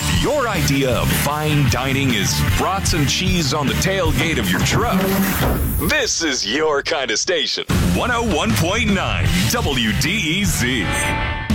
If your idea of fine dining is brats and cheese on the tailgate of your truck, this is your kind of station. 101.9 WDEZ.